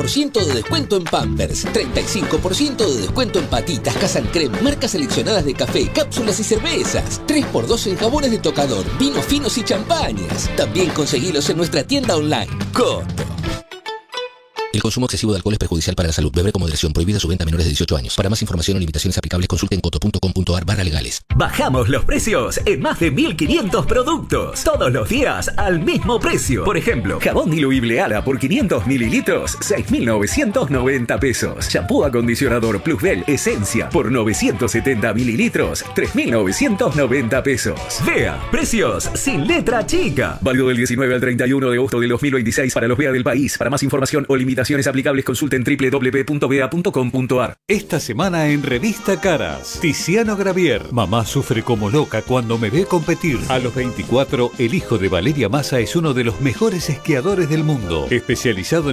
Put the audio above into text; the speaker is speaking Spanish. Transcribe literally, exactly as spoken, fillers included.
ciento de descuento en Pampers, treinta y cinco por ciento de descuento en patitas, Casan Creme, marcas seleccionadas de café, cápsulas y cervezas, tres por dos en jabones de tocador, vinos finos y champañas. También conseguilos en nuestra tienda online, Coto. El consumo excesivo de alcohol es perjudicial para la salud. Beber con moderación. Prohibida su venta a menores de dieciocho años. Para más información o limitaciones aplicables, consulte en coto punto com punto ar barra legales. Bajamos los precios en más de mil quinientos productos. Todos los días al mismo precio. Por ejemplo, jabón diluible Ala por quinientos mililitros, seis mil novecientos noventa pesos. Shampoo acondicionador Plusbel Esencia por novecientos setenta mililitros, tres mil novecientos noventa pesos. Vea, precios sin letra chica. Válido del diecinueve al treinta y uno de agosto del dos mil veintiséis para los Vea del país. Para más información o limitaciones aplicables, consulten doble u doble u doble u punto vea punto com punto ar. Esta semana en Revista Caras, Tiziano Gravier. Mamá sufre como loca cuando me ve competir. A los veinticuatro, el hijo de Valeria Massa es uno de los mejores esquiadores del mundo, especializado en